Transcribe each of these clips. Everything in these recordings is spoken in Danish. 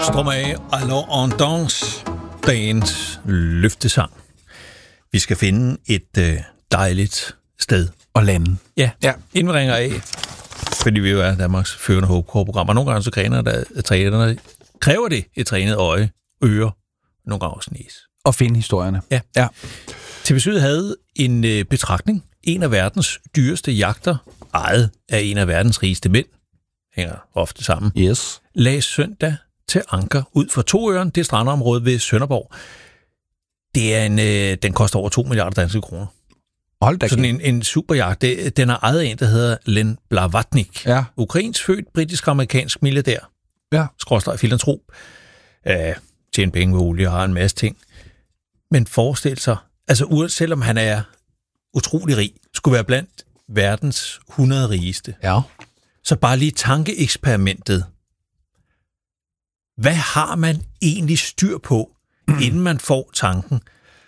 Stromae, alors en danse, dagens løftesang. Vi skal finde et dejligt sted og lande. Ja. Inden vi ringer af, fordi vi jo er Danmarks førende håbekår-program, og nogle gange så kræver det et trænet øje, øre, nogle gange også næse. Og finde historierne. Ja. TV Syd havde en betragtning. En af verdens dyreste jagter, ejet af en af verdens rigeste mænd, hænger ofte sammen, Yes. lagde søndag til anker ud for Toøren, det strandområde ved Sønderborg. Det er den koster over 2 milliarder danske kroner. Hold da. Sådan en superjagt. Den er ejet af en, der hedder Len Blavatnik. Ja. Ukrainsk født, britisk-amerikansk milliardær. Ja. Skråstreg filantrop. Tjene penge med olie og har en masse ting. Men forestil sig, altså selvom han er utrolig rig, skulle være blandt verdens 100 rigeste. Ja. Så bare lige tankeeksperimentet. Hvad har man egentlig styr på, inden man får tanken?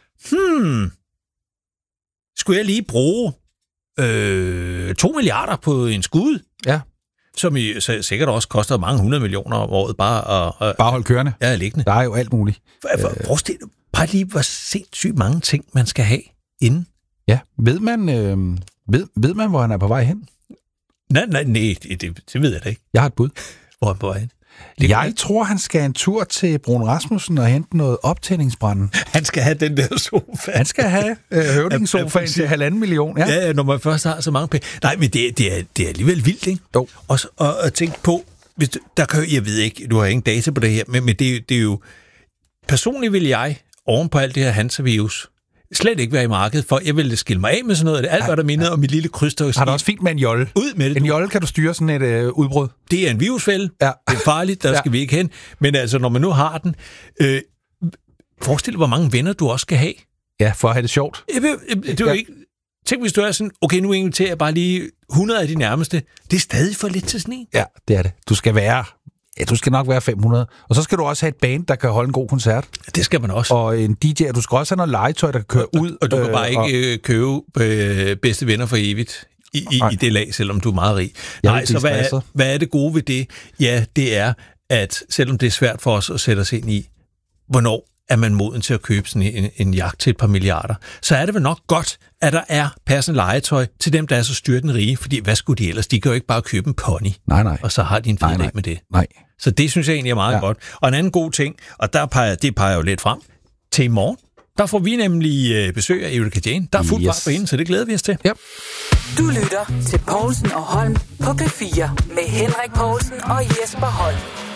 Skulle jeg lige bruge 2 milliarder på en skud? Ja. Som sikkert også koster mange 100 millioner om året bare holde kørende. Ja, liggende. Der er jo alt muligt. Forestil dig bare lige, hvor sindssygt mange ting, man skal have inden. Ja. Ved man, hvor han er på vej hen? Nej, det ved jeg da ikke. Jeg har et bud. Hvor er han på vej hen? Jeg tror, han skal en tur til Brun Rasmussen og hente noget optændingsbrænde. Han skal have den der sofa. Han skal have høvdingssofaen til 1,5 million. Ja, når man først har så mange penge. Nej, men det er alligevel vildt, ikke? Jo. Og tænk på, hvis jeg ved ikke, du har ingen data på det her, men det er jo... Personligt vil jeg, oven på alt det her Hansa-virus, slet ikke være i markedet, for jeg ville skille mig af med sådan noget. Alt, hvad der minder om mit lille krydstogt. Har du også fint med en jolle? Ud med det. En jolle kan du styre sådan et udbrud. Det er en virusfælde. Ja. Det er farligt, der skal vi ikke hen. Men altså, når man nu har den, forestil dig, hvor mange venner du også skal have. Ja, for at have det sjovt. Det er jo ikke... Tænk, hvis du er sådan, okay, nu inviterer jeg bare lige 100 af de nærmeste. Det er stadig for lidt til sådan en. Ja, det er det. Du skal nok være 500. Og så skal du også have et band, der kan holde en god koncert. Det skal man også. Og en DJ, du skal også have noget legetøj, der kan køre ud. Og du kan bare ikke købe bedste venner for evigt i det lag, selvom du er meget rig. Nej, så hvad er det gode ved det? Ja, det er, at selvom det er svært for os at sætte os ind i, hvornår er man moden til at købe sådan en jagt til et par milliarder, så er det vel nok godt, at der er passende legetøj til dem, der er så styrtende rige, fordi hvad skulle de ellers? De kan jo ikke bare købe en pony, og så har de en fed dag med det. Nej. Så det synes jeg egentlig er meget godt. Og en anden god ting, og det peger jo lidt frem, til i morgen, der får vi nemlig besøg af Erika Jane. Der er fuld fart på hende, så det glæder vi os til. Yep. Du lytter til Povlsen og Holm på P4 med Henrik Povlsen og Jesper Holm.